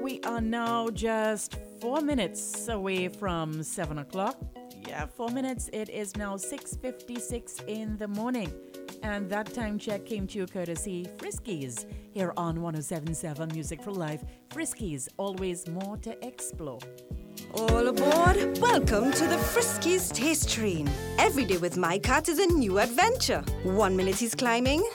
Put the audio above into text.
we are now just 4 minutes away from 7 o'clock. Yeah, 4 minutes. It is now 6:56 in the morning. And that time check came to you courtesy Friskies here on 107.7 Music for Life. Friskies, always more to explore. All aboard! Welcome to the Friskies Taste Train. Every day with my cat is a new adventure. 1 minute he's climbing,